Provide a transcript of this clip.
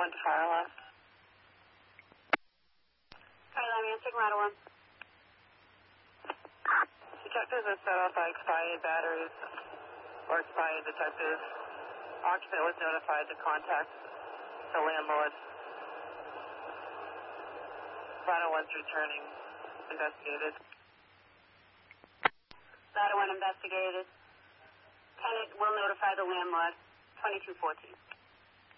1 to fire alarm. Fire alarm, Sigma Auto 1. Detectors are set off by expired batteries or expired detectors. Occupant was notified to contact the landlord. Ladder 1's returning. Investigated. Ladder 1 investigated. Tenant will notify the landlord. 2214.